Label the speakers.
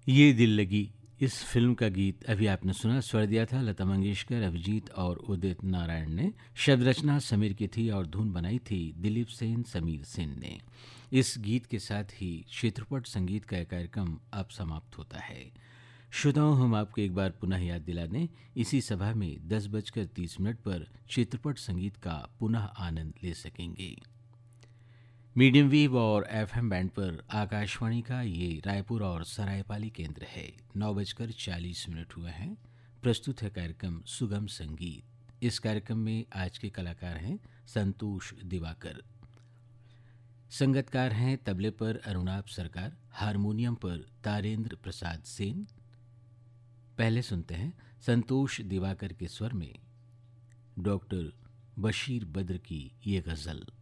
Speaker 1: ये दिल लगी, इस फिल्म का गीत अभी आपने सुना। स्वर दिया था लता मंगेशकर, अभिजीत और उदित नारायण ने। शब्द रचना समीर की थी और धुन बनाई थी दिलीप सेन, समीर सेन ने। इस गीत के साथ ही चित्रपट संगीत का कार्यक्रम अब समाप्त होता है। श्रोताओं, हम आपको एक बार पुनः याद दिला दें, इसी सभा में 10:30 पर चित्रपट संगीत का पुनः आनंद ले सकेंगे। मीडियम वेव और एफएम बैंड पर आकाशवाणी का ये रायपुर और सरायपाली केंद्र है। 9:40 हुए हैं। प्रस्तुत है कार्यक्रम सुगम संगीत। इस कार्यक्रम में आज के कलाकार हैं संतोष दिवाकर। संगतकार हैं तबले पर अरुणाब सरकार, हारमोनियम पर तारेंद्र प्रसाद सेन। पहले सुनते हैं संतोष दिवाकर के स्वर में डॉक्टर बशीर बद्र की ये गज़ल।